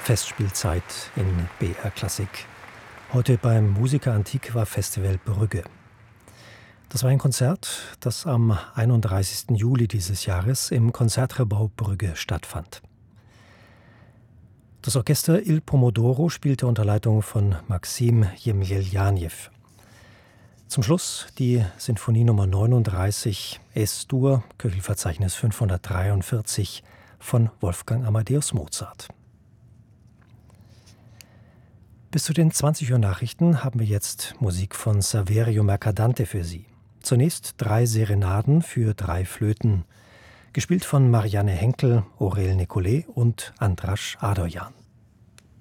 Festspielzeit in BR Klassik. Heute beim Musica Antiqua Festival Brügge. Das war ein Konzert, das am 31. Juli dieses Jahres im Konzertgebäude Brügge stattfand. Das Orchester Il Pomodoro spielte unter Leitung von Maxim Jemjeljaniew. Zum Schluss die Sinfonie Nummer 39 Es-Dur, Köchelverzeichnis 543 von Wolfgang Amadeus Mozart. Bis zu den 20 Uhr Nachrichten haben wir jetzt Musik von Saverio Mercadante für Sie. Zunächst 3 Serenaden für 3 Flöten, gespielt von Marianne Henkel, Aurel Nicolai und Andras Adoyan.